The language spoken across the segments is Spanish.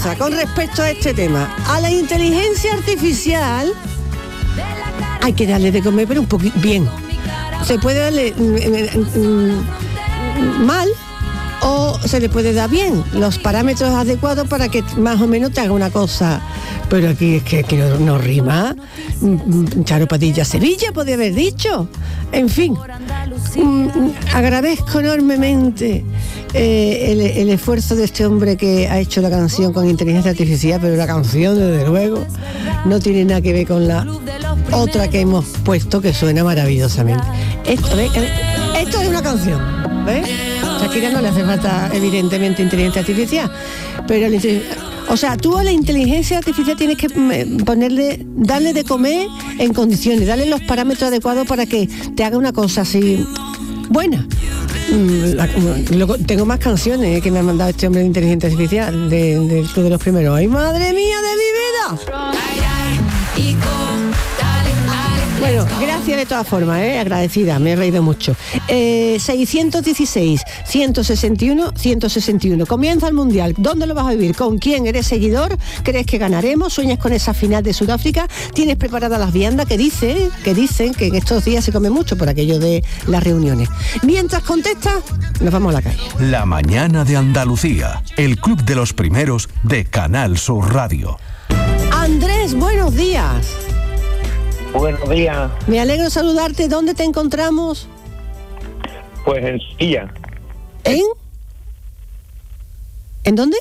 cosa con respecto a este tema. A la inteligencia artificial hay que darle de comer, pero un poquito bien. Se puede darle mal o se le puede dar bien, los parámetros adecuados para que más o menos te haga una cosa. Pero aquí es que no rima. Charo Padilla Sevilla podría haber dicho. En fin, agradezco enormemente el esfuerzo de este hombre que ha hecho la canción con inteligencia artificial, pero la canción desde luego no tiene nada que ver con la otra que hemos puesto, que suena maravillosamente. Esto es una canción, ¿ves? Shakira no le hace falta evidentemente inteligencia artificial, pero o sea, tú a la inteligencia artificial tienes que darle de comer en condiciones, darle los parámetros adecuados para que te haga una cosa así buena. Luego, tengo más canciones que me ha mandado este hombre de inteligencia artificial del Club de los Primeros. ¡Ay, madre mía de mi vida! Bueno, gracias de todas formas, agradecida, me he reído mucho. 616, 161, 161. Comienza el Mundial. ¿Dónde lo vas a vivir? ¿Con quién eres seguidor? ¿Crees que ganaremos? ¿Sueñas con esa final de Sudáfrica? ¿Tienes preparadas las viandas que dicen que en estos días se come mucho por aquello de las reuniones? Mientras contestas, nos vamos a la calle. La mañana de Andalucía, el Club de los Primeros de Canal Sur Radio. Andrés, buenos días. Buenos días. Me alegro saludarte. ¿Dónde te encontramos? Pues en Sevilla. ¿En dónde?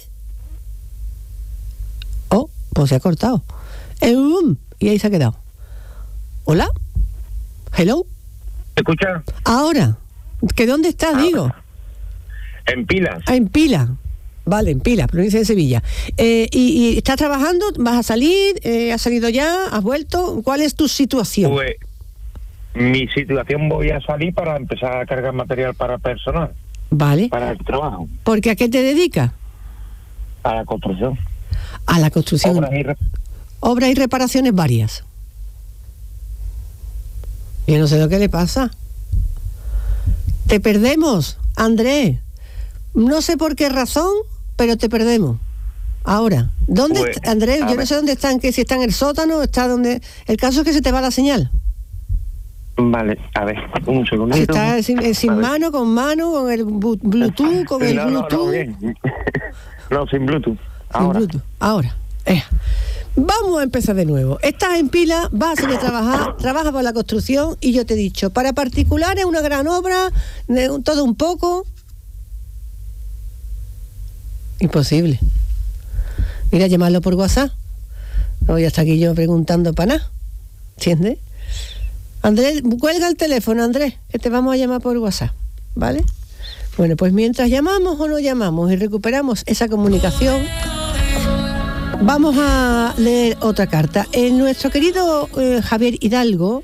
Oh, pues se ha cortado. Y ahí se ha quedado. ¿Hola? ¿Hello? ¿Me escuchas? Ahora. ¿Que dónde estás, digo? En Pilas. En Pilas. Vale, en Pilas, provincia de Sevilla. ¿Y estás trabajando? ¿Vas a salir? ¿Has salido ya? ¿Has vuelto? ¿Cuál es tu situación? Pues mi situación, voy a salir para empezar a cargar material para personal. Vale. Para el trabajo. ¿Porque a qué te dedicas? A la construcción. A la construcción. Obras y reparaciones varias. Yo no sé lo que le pasa. Te perdemos, Andrés. No sé por qué razón, pero te perdemos. Ahora, ¿dónde pues, está, Andrés? Yo no sé dónde están, que si está en el sótano, está donde. El caso es que se te va la señal. Vale, a ver, un segundito. Si está sin mano, con el Bluetooth, con el Bluetooth. No, sin Bluetooth. Ahora. Sin Bluetooth. Ahora. Vamos a empezar de nuevo. Estás en Pila, vas a salir a trabajar, trabajas por la construcción y yo te he dicho, para particulares una gran obra, todo un poco. Imposible. Mira, llamarlo por WhatsApp. No voy hasta aquí yo preguntando para nada. ¿Entiendes? Andrés, cuelga el teléfono, Andrés, que te vamos a llamar por WhatsApp, ¿vale? Bueno, pues mientras llamamos o no llamamos y recuperamos esa comunicación, vamos a leer otra carta. Nuestro querido Javier Hidalgo,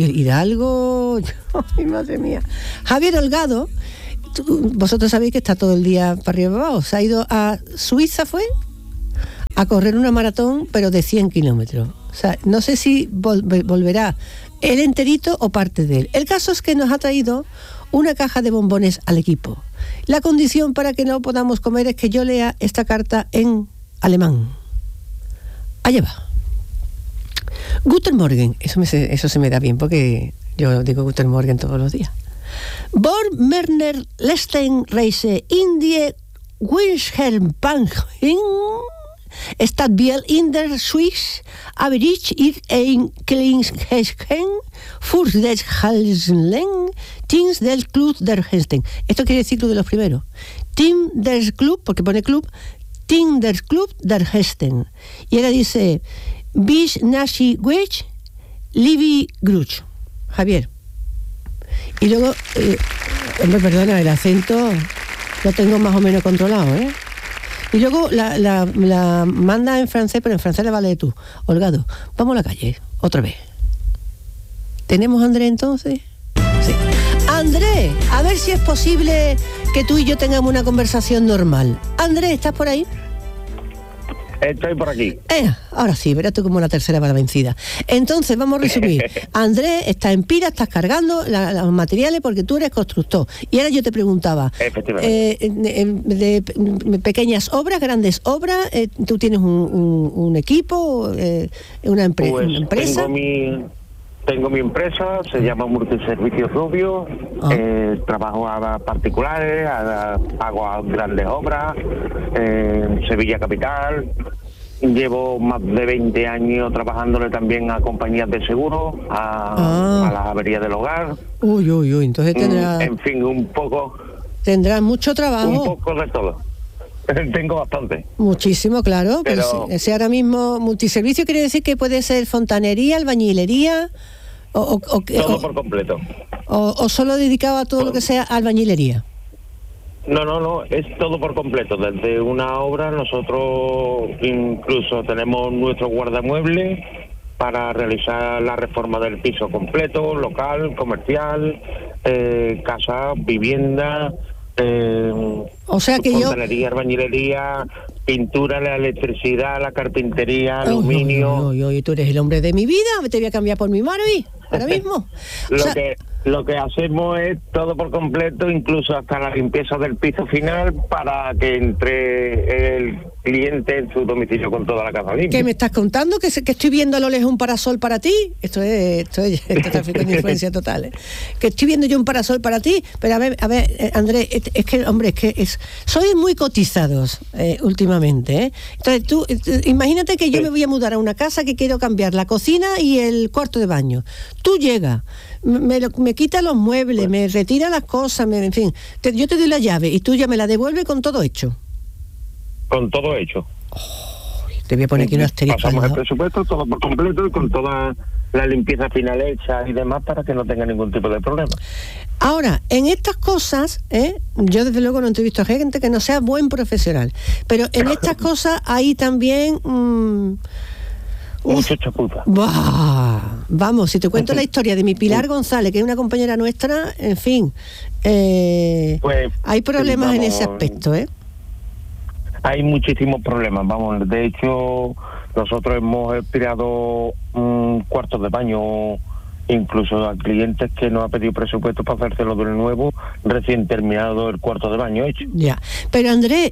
ay, madre mía, Javier Holgado, vosotros sabéis que está todo el día para arriba y para abajo. Se ha ido a Suiza, fue a correr una maratón, pero de 100 kilómetros. O sea, no sé si volverá él enterito o parte de él. El caso es que nos ha traído una caja de bombones al equipo. La condición para que no podamos comer es que yo lea esta carta en alemán. Allá va. Guten Morgen. Eso se me da bien porque yo digo Guten Morgen todos los días. Vor Merner Lesten Reise in die Winschelbanchen Stadtbiel in der Schweiz average ir ein Klingsheschen für des Halslen Teams del Club der Hesten. Esto quiere decir Club de los Primeros. Team del Club, porque pone Club, Team del Club der Hesten. Y ahora dice Bis Nashi Wech Livi Gruch. Javier. Y luego, hombre, perdona, el acento lo tengo más o menos controlado, ¿eh? Y luego la manda en francés, pero en francés le vale tú. Holgado, vamos a la calle, otra vez. ¿Tenemos a Andrés entonces? Sí. Andrés, a ver si es posible que tú y yo tengamos una conversación normal. Andrés, ¿estás por ahí? Estoy por aquí. Ahora sí, verás tú como la tercera va la vencida. Entonces, vamos a resumir. Andrés, estás en pila, estás cargando los materiales porque tú eres constructor. Y ahora yo te preguntaba, de pequeñas obras, grandes obras, ¿tú tienes un equipo, una empresa? Tengo mi empresa, se llama Multiservicios Rubio. Trabajo a particulares, hago a grandes obras en Sevilla capital. Llevo más de 20 años trabajándole también a compañías de seguros, a las averías del hogar. Uy, entonces tendrás... En fin, un poco... Tendrás mucho trabajo. Un poco de todo. Tengo bastante. Muchísimo, claro. Pero si ahora mismo multiservicio quiere decir que puede ser fontanería, albañilería... todo por completo. O solo dedicado a todo lo que sea albañilería. No, es todo por completo. Desde una obra nosotros incluso tenemos nuestro guardamuebles para realizar la reforma del piso completo, local, comercial, casa, vivienda, o sea que fontanería, albañilería, pintura, la electricidad, la carpintería, aluminio. Tú eres el hombre de mi vida, te voy a cambiar por mi Marvi, ahora mismo. Lo que hacemos es todo por completo, incluso hasta la limpieza del piso final para que entre el cliente en su domicilio con toda la casa limpia. ¿Qué me estás contando? ¿Que estoy viendo a lo lejos un parasol para ti? Esto es tráfico de influencia total, ¿eh? Que estoy viendo yo un parasol para ti, pero a ver, Andrés, sois muy cotizados últimamente, ¿eh? Entonces tú, imagínate que yo me voy a mudar a una casa que quiero cambiar la cocina y el cuarto de baño. Tú llegas, me quita los muebles, me retira las cosas, en fin, yo te doy la llave y tú ya me la devuelves con todo hecho. Con todo hecho. Te voy a poner aquí un asterisco. Pasamos el presupuesto todo por completo y con toda la limpieza final hecha y demás para que no tenga ningún tipo de problema. Ahora, en estas cosas, yo desde luego no entrevisto a gente que no sea buen profesional, pero en estas cosas hay también... mucho chapuza. Vamos, si te cuento la historia de mi Pilar González, que es una compañera nuestra, en fin, pues, hay problemas en ese aspecto, ¿eh? Hay muchísimos problemas, vamos. De hecho, nosotros hemos expirado cuartos de baño, incluso a clientes que nos ha pedido presupuesto para hacérselo de nuevo, recién terminado el cuarto de baño hecho. Ya, pero Andrés,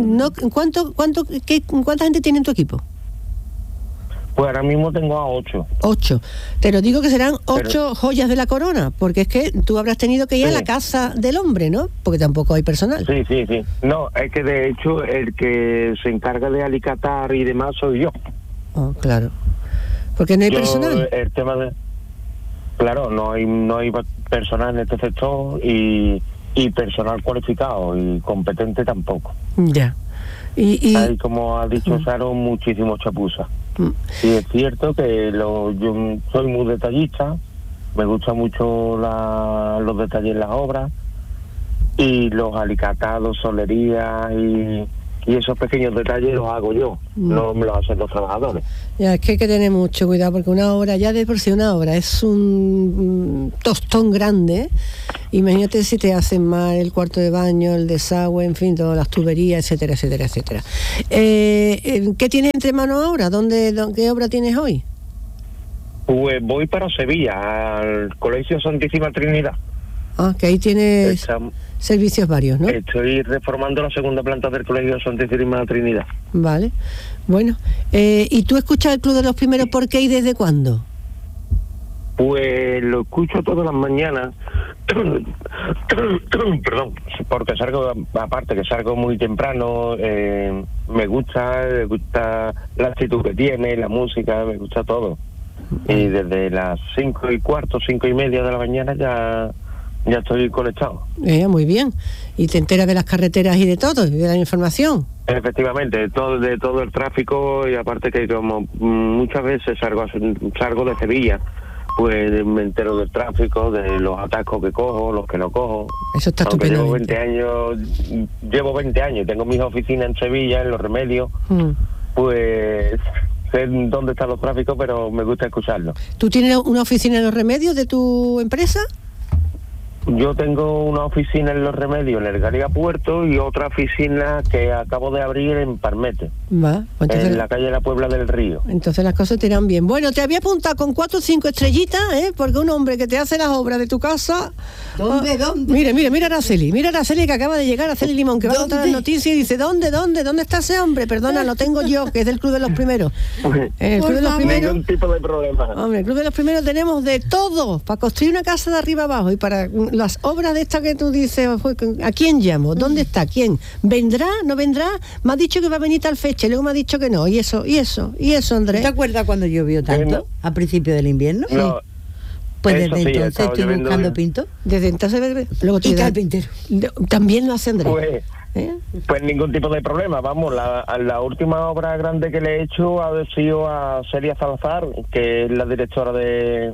¿cuánta gente tiene en tu equipo? Pues ahora mismo tengo a 8. 8. Te lo digo que serán 8 joyas de la corona, porque es que tú habrás tenido que ir a la casa del hombre, ¿no? Porque tampoco hay personal. Sí. No, es que de hecho el que se encarga de alicatar y demás soy yo. Oh, claro. Porque no hay personal. El tema de... Claro, no hay personal en este sector y personal cualificado y competente tampoco. Ya. Hay, como ha dicho Saro, muchísimos chapuzas. Y es cierto que yo soy muy detallista, me gusta mucho los detalles en las obras y los alicatados, solerías y esos pequeños detalles los hago yo, no me los hacen los trabajadores. Ya, es que hay que tener mucho cuidado porque una obra, ya de por sí una obra es un tostón grande. Imagínate si te hacen mal el cuarto de baño, el desagüe, en fin, todas las tuberías, etcétera. ¿Qué tienes entre manos ahora? ¿Qué obra tienes hoy? Pues voy para Sevilla, al Colegio Santísima Trinidad. Que ahí tienes servicios varios, ¿no? Estoy reformando la segunda planta del Colegio Santísima Trinidad. Vale, bueno. ¿Y tú escuchas el Club de los Primeros por qué y desde cuándo? Pues lo escucho todas las mañanas. Perdón, porque salgo muy temprano. Me gusta la actitud que tiene, la música, me gusta todo. Y desde las 5:15, 5:30 de la mañana ya estoy conectado. Muy bien. ¿Y te enteras de las carreteras y de todo, y de la información? Efectivamente, de todo el tráfico, y aparte que como muchas veces salgo de Sevilla, pues me entero del tráfico, de los atascos que cojo, los que no cojo. Eso está estupendo. Llevo 20 años, tengo mis oficinas en Sevilla, en Los Remedios, pues sé dónde están los tráficos, pero me gusta escucharlo. ¿Tú tienes una oficina en Los Remedios de tu empresa? Yo tengo una oficina en Los Remedios, en el Garriga Puerto, y otra oficina que acabo de abrir en Parmete, Va, pues entonces, en la calle La Puebla del Río. Entonces las cosas te irán bien. Bueno, te había apuntado con 4 o 5 estrellitas, porque un hombre que te hace las obras de tu casa... ¿Dónde? Mira Araceli que acaba de llegar, Araceli Limón, que va a contar las noticias y dice, ¿dónde está ese hombre? Perdona, lo tengo yo, que es del Club de los Primeros. El Club de los Primeros... Ningún tipo de problema. Hombre, el Club de los Primeros tenemos de todo, para construir una casa de arriba abajo, y para las obras de estas que tú dices, ¿a quién llamo? ¿Dónde está? ¿Quién? ¿Vendrá? ¿No vendrá? Me ha dicho que va a venir tal fecha y luego me ha dicho que no. Y eso, Andrés. ¿Te acuerdas cuando llovió tanto? ¿A principio del invierno? No. Pues Eso desde sí, entonces estoy buscando bien. pinto. Desde entonces, luego Y carpintero. También lo hace Andrés. Pues ningún tipo de problema, vamos, la última obra grande que le he hecho ha sido a Celia Salazar, que es la directora de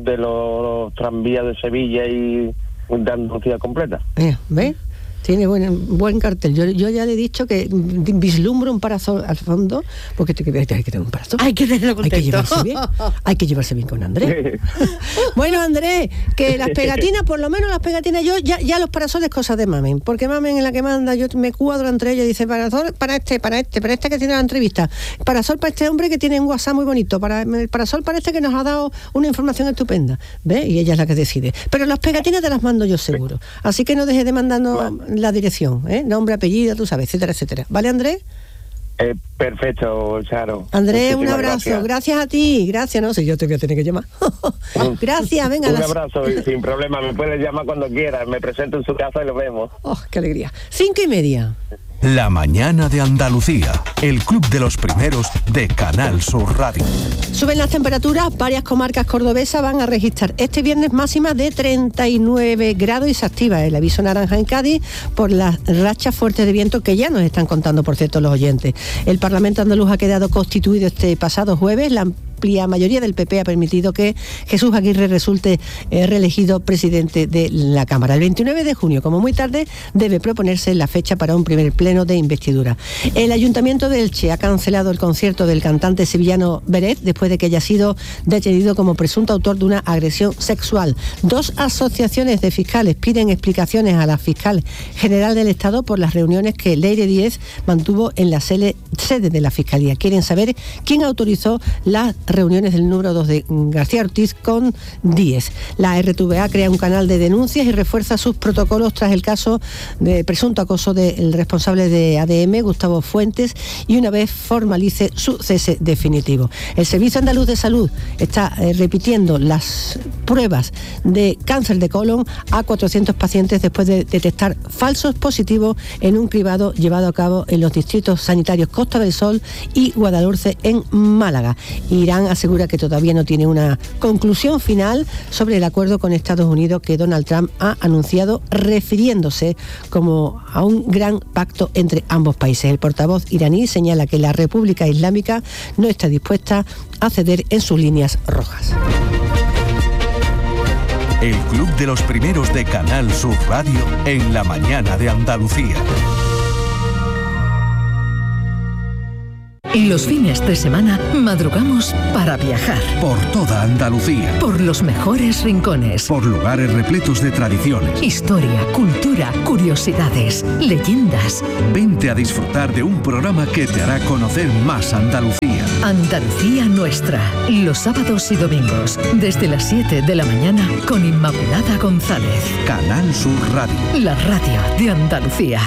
los tranvías de Sevilla y de Andalucía completa. ¿Ves? Tiene buen cartel. Yo ya le he dicho que vislumbro un parasol al fondo, porque hay que tener un parasol. Hay que tenerlo contento. Hay que llevarse bien con Andrés. Bueno, Andrés, que las pegatinas, por lo menos las pegatinas, yo ya los parasoles cosas de Mamen, porque Mamen es la que manda, yo me cuadro entre ellos y dice, parasol para este que tiene la entrevista, parasol para este hombre que tiene un WhatsApp muy bonito, parasol para este que nos ha dado una información estupenda, ¿ves? Y ella es la que decide. Pero las pegatinas te las mando yo seguro. Así que no dejes de mandarnos la dirección, nombre, apellido, tú sabes, etcétera, etcétera. ¿Vale, Andrés? Perfecto, Charo. Andrés, Muchísimas un abrazo. Gracias a ti. Gracias, no sé, yo te voy a tener que llamar. Gracias, venga. Un abrazo y sin problema, me puedes llamar cuando quieras. Me presento en su casa y lo vemos. Oh, qué alegría. 5:30. La mañana de Andalucía, el club de los primeros de Canal Sur Radio. Suben las temperaturas, varias comarcas cordobesas van a registrar este viernes máximas de 39 grados y se activa el aviso naranja en Cádiz por las rachas fuertes de viento que ya nos están contando, por cierto, los oyentes. El Parlamento andaluz ha quedado constituido este pasado jueves. La amplia mayoría del PP ha permitido que Jesús Aguirre resulte reelegido presidente de la Cámara. El 29 de junio, como muy tarde, debe proponerse la fecha para un primer pleno de investidura. El Ayuntamiento de Elche ha cancelado el concierto del cantante sevillano Beret después de que haya sido detenido como presunto autor de una agresión sexual. 2 asociaciones de fiscales piden explicaciones a la fiscal general del Estado por las reuniones que Leire Díez mantuvo en la sede de la Fiscalía. Quieren saber quién autorizó las reuniones del número 2 de García Ortiz con Díez. La RTVA crea un canal de denuncias y refuerza sus protocolos tras el caso de presunto acoso del responsable de ADM, Gustavo Fuentes, y una vez formalice su cese definitivo. El Servicio Andaluz de Salud está repitiendo las pruebas de cáncer de colon a 400 pacientes después de detectar falsos positivos en un cribado llevado a cabo en los distritos sanitarios Costa del Sol y Guadalhorce en Málaga. Irán asegura que todavía no tiene una conclusión final sobre el acuerdo con Estados Unidos que Donald Trump ha anunciado, refiriéndose como a un gran pacto entre ambos países. El portavoz iraní señala que la República Islámica no está dispuesta a ceder en sus líneas rojas. El club de los primeros de Canal Sur Radio en la mañana de Andalucía. Los fines de semana madrugamos para viajar. Por toda Andalucía. Por los mejores rincones. Por lugares repletos de tradiciones. Historia, cultura, curiosidades, leyendas. Vente a disfrutar de un programa que te hará conocer más Andalucía. Andalucía nuestra. Los sábados y domingos, desde las 7 de la mañana, con Inmaculada González. Canal Sur Radio. La radio de Andalucía.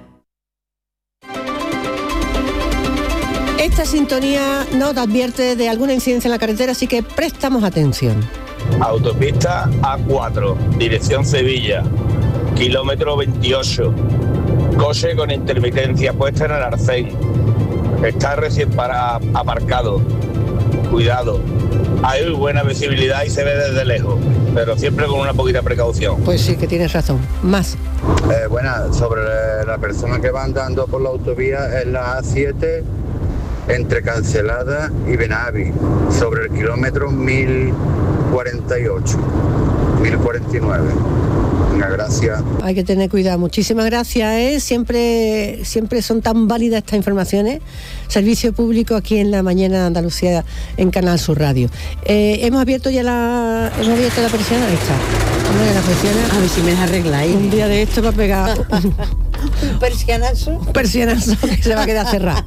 Esta sintonía nos advierte de alguna incidencia en la carretera, así que prestamos atención. Autopista A4, dirección Sevilla, kilómetro 28. Coche con intermitencia puesta en el arcén. Está recién aparcado. Cuidado. Hay buena visibilidad y se ve desde lejos, pero siempre con una poquita precaución. Pues sí, que tienes razón. Más. Sobre la persona que va andando por la autovía en la A7, entre Cancelada y Benavi, sobre el kilómetro 1048, 1049. Venga, gracias. Hay que tener cuidado. Muchísimas gracias, ¿eh? Siempre son tan válidas estas informaciones. Servicio público aquí en la mañana de Andalucía en Canal Sur Radio. Hemos abierto la persiana. Ahí está. Hombre, la persiana. A ver si me la arregláis. Un día de esto va a pegar un persianazo. Persianazo que se va a quedar cerrado.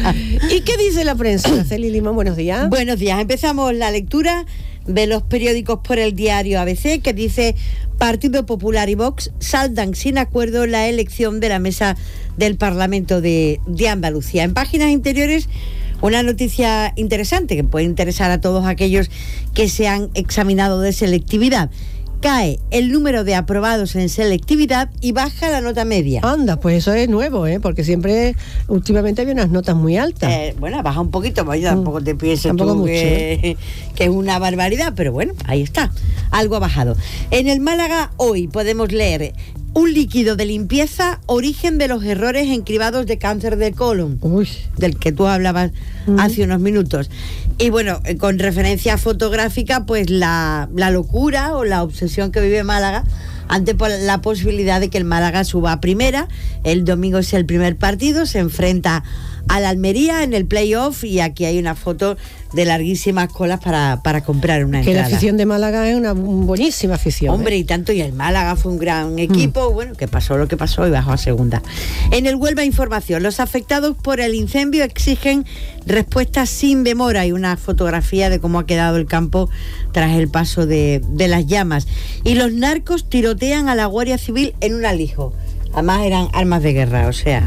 ¿Y qué dice la prensa? Araceli Limón, buenos días. Buenos días. Empezamos la lectura de los periódicos por el diario ABC, que dice: Partido Popular y Vox saldan sin acuerdo la elección de la mesa del Parlamento de Andalucía. En páginas interiores, una noticia interesante que puede interesar a todos aquellos que se han examinado de selectividad. Cae el número de aprobados en selectividad y baja la nota media. Anda, pues eso es nuevo, porque siempre, últimamente había unas notas muy altas. Bueno, baja un poquito, pues tampoco te pienses tampoco tú mucho, que es una barbaridad, pero bueno, ahí está, algo ha bajado. En el Málaga hoy podemos leer: un líquido de limpieza, origen de los errores en cribados de cáncer de colon. Uy. Del que tú hablabas hace unos minutos. Y bueno, con referencia fotográfica, pues la locura o la obsesión que vive Málaga ante la posibilidad de que el Málaga suba a primera. El domingo es el primer partido, se enfrenta al Almería en el playoff, y aquí hay una foto de larguísimas colas para comprar una entrada. Que la afición de Málaga es una buenísima afición. Hombre, y tanto, y el Málaga fue un gran equipo, bueno, que pasó lo que pasó y bajó a segunda. En el Huelva Información, los afectados por el incendio exigen respuestas sin demora, y una fotografía de cómo ha quedado el campo tras el paso de las llamas. Y los narcos tirotean a la Guardia Civil en un alijo. Además eran armas de guerra, o sea,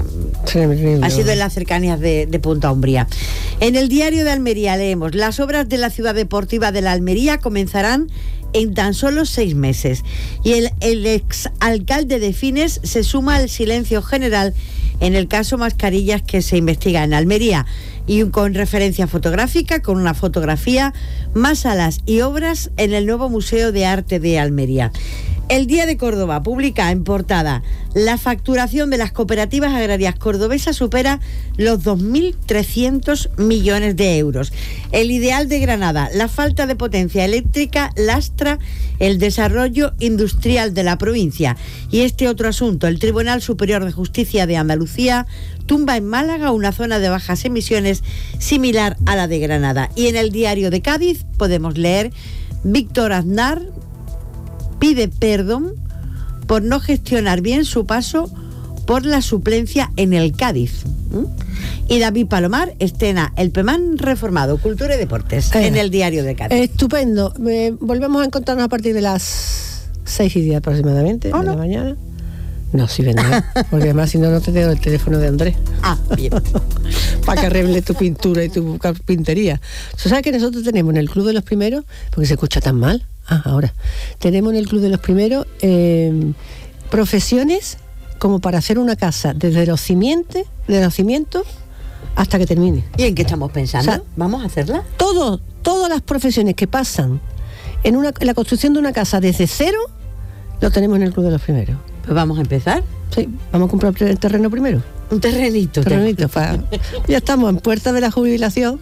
ha sido en las cercanías de Punta Umbría. En el diario de Almería leemos: las obras de la ciudad deportiva de la Almería comenzarán en tan solo 6 meses. Y el exalcalde de Fines se suma al silencio general en el caso Mascarillas que se investiga en Almería. Y con referencia fotográfica, con una fotografía: más salas y obras en el nuevo Museo de Arte de Almería. El Día de Córdoba publica en portada: la facturación de las cooperativas agrarias cordobesas supera los 2.300 millones de euros. El Ideal de Granada: la falta de potencia eléctrica lastra el desarrollo industrial de la provincia. Y este otro asunto: el Tribunal Superior de Justicia de Andalucía tumba en Málaga una zona de bajas emisiones similar a la de Granada. Y en el Diario de Cádiz podemos leer: Víctor Aznar pide perdón por no gestionar bien su paso por la suplencia en el Cádiz. Y David Palomar estrena el PEMAN reformado, Cultura y Deportes, en el Diario de Cádiz. Estupendo. Volvemos a encontrarnos a partir de las 6:10 aproximadamente de la mañana. No, sí vendrá, porque además si no te tengo el teléfono de Andrés. Bien. Para que arregle tu pintura y tu carpintería. ¿Tú sabes que nosotros tenemos en el Club de los Primeros, porque se escucha tan mal? Ahora, tenemos en el Club de los Primeros profesiones como para hacer una casa desde los cimientos hasta que termine. ¿Y en qué estamos pensando? O sea, ¿vamos a hacerla? Todas las profesiones que pasan en la construcción de una casa desde cero, lo tenemos en el Club de los Primeros. Pues vamos a empezar. Sí, vamos a comprar el terreno primero. Un terrenito. Ya estamos en puerta de la jubilación.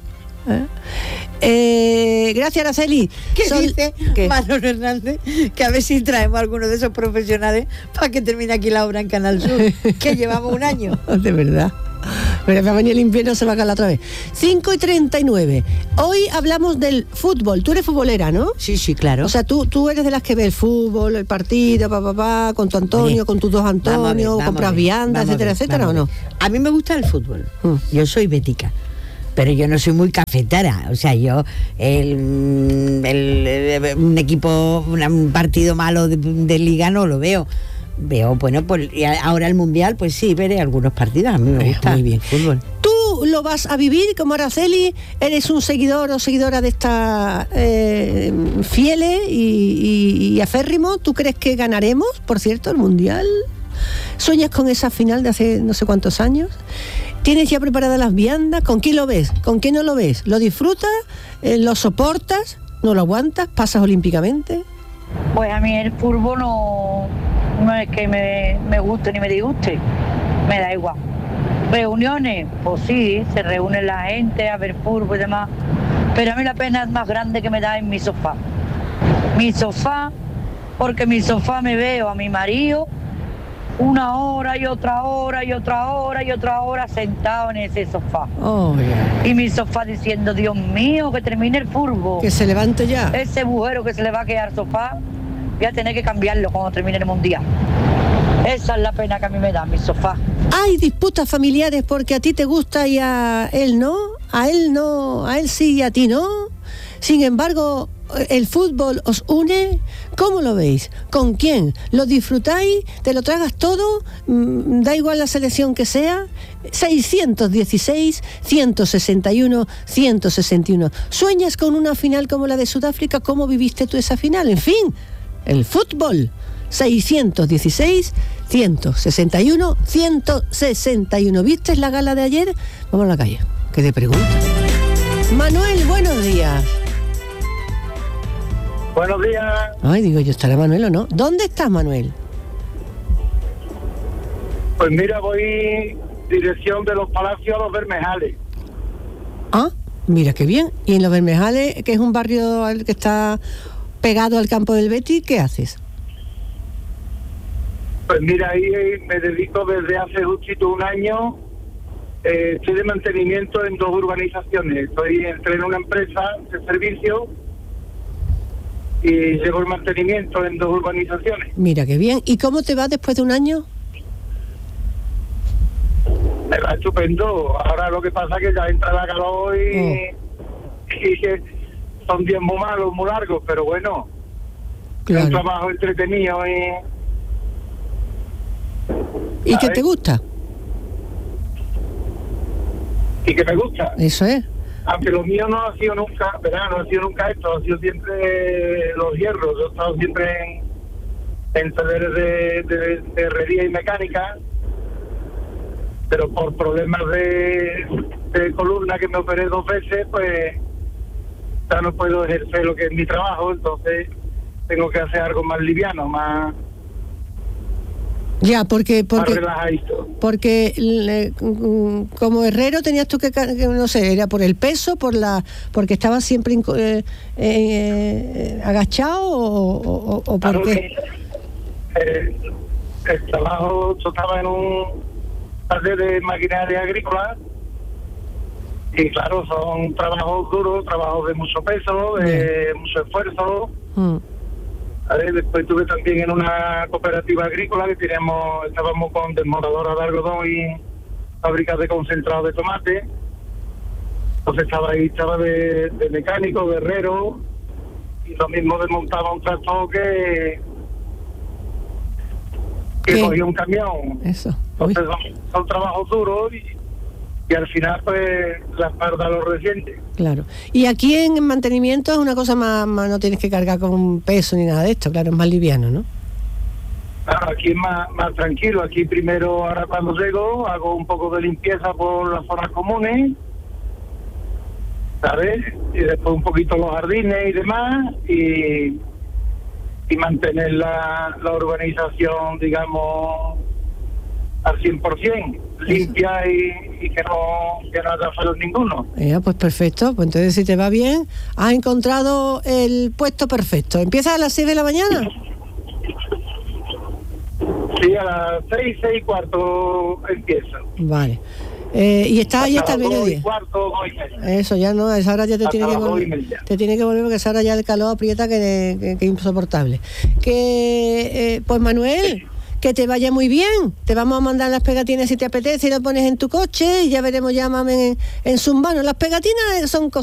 Gracias, Araceli. ¿Qué dice Manolo Hernández? Que a ver si traemos a alguno de esos profesionales para que termine aquí la obra en Canal Sur, que llevamos un año. De verdad. Pero va a venir el invierno, se va a calar otra vez. 5:39. Hoy hablamos del fútbol. Tú eres futbolera, ¿no? Sí, claro. O sea, tú eres de las que ve el fútbol, el partido, con tu Antonio, con tus dos Antonios, compras viandas, etcétera, ¿o no? A mí me gusta el fútbol. Yo soy bética. Pero yo no soy muy cafetera, o sea, yo un equipo, un partido malo de liga no lo veo. Veo, bueno, pues ahora el Mundial, pues sí, veré algunos partidos, a mí me gusta muy bien el fútbol. ¿Tú lo vas a vivir como Araceli? ¿Eres un seguidor o seguidora de estas fieles y aférrimo? ¿Tú crees que ganaremos, por cierto, el Mundial? ¿Sueñas con esa final de hace no sé cuántos años? ¿Tienes ya preparadas las viandas? ¿Con quién lo ves? ¿Con quién no lo ves? ¿Lo disfrutas? ¿Lo soportas? ¿No lo aguantas? ¿Pasas olímpicamente? Pues a mí el fútbol no es que me guste ni me disguste, me da igual. Reuniones, pues sí, se reúne la gente a ver fútbol y demás, pero a mí la pena más grande que me da es mi sofá. Mi sofá porque mi sofá me veo a mi marido una hora y otra hora y otra hora y otra hora sentado en ese sofá. Oh, yeah. Y mi sofá diciendo, Dios mío, que termine el fútbol. Que se levante ya. Ese agujero que se le va a quedar al sofá, voy a tener que cambiarlo cuando termine el mundial. Esa es la pena que a mí me da mi sofá. Hay disputas familiares porque a ti te gusta y a él no, a él sí y a ti no. Sin embargo, el fútbol os une. ¿Cómo lo veis? ¿Con quién? ¿Lo disfrutáis? ¿Te lo tragas todo? Da igual la selección que sea. 616, 161, 161. ¿Sueñas con una final como la de Sudáfrica? ¿Cómo viviste tú esa final? En fin, el fútbol. 616, 161, 161. ¿Viste la gala de ayer? Vamos a la calle, que te pregunto. Manuel, buenos días. Buenos días. Ay, digo yo, ¿estará Manuel o no? ¿Dónde estás, Manuel? Pues mira, voy dirección de los Palacios a los Bermejales. Ah, mira qué bien. Y en los Bermejales, que es un barrio que está pegado al campo del Betis, ¿qué haces? Pues mira, ahí me dedico desde hace justito un año. Estoy de mantenimiento en 2 urbanizaciones. Entré en una empresa de servicio y llevo el mantenimiento en 2 urbanizaciones. Mira qué bien. ¿Y cómo te va después de un año? Me va estupendo. Ahora lo que pasa es que ya entra la calor y que son días muy malos, muy largos, pero bueno, claro. Es un trabajo entretenido ¿Y qué te gusta? Y que me gusta. Eso es. Aunque lo mío no ha sido nunca, ¿verdad? No ha sido nunca esto, ha sido siempre los hierros. Yo he estado siempre en talleres de herrería y mecánica, pero por problemas de columna que me operé 2 veces, pues ya no puedo ejercer lo que es mi trabajo, entonces tengo que hacer algo más liviano, más... Ya, porque como herrero tenías tú que no sé, era por el peso, porque estabas siempre agachado o por qué. El trabajo, yo estaba en un taller de maquinaria agrícola y claro, son trabajos duros, trabajos de mucho peso, de mucho esfuerzo. Después estuve también en una cooperativa agrícola que estábamos con desmoradoras de algodón y fábricas de concentrado de tomate. Entonces estaba de mecánico, de herrero, y lo mismo desmontaba un tractor que cogía un camión. Eso. Entonces son trabajos duros y al final pues la espalda lo resiente. Claro. Y aquí en mantenimiento es una cosa más, no tienes que cargar con peso ni nada de esto, claro, es más liviano, ¿no? Claro, aquí es más tranquilo. Aquí primero, ahora cuando llego, hago un poco de limpieza por las zonas comunes, ¿sabes? Y después un poquito los jardines y demás, y mantener la urbanización, digamos, al 100%, limpia y que no haya fallos ninguno. Pues perfecto, pues entonces si te va bien, has encontrado el puesto perfecto. ¿Empiezas a las 6 de la mañana? Sí, a las 6:15 empiezo. Vale. Y estás ahí hasta el mediodía. 2:15. Eso ya no, a esa hora ya te tiene que volver. Te tiene que volver porque a esa hora ya el calor aprieta que es insoportable. Pues Manuel, que te vaya muy bien. Te vamos a mandar las pegatinas si te apetece y lo pones en tu coche y ya veremos, llámame en sus manos. Las pegatinas son cosas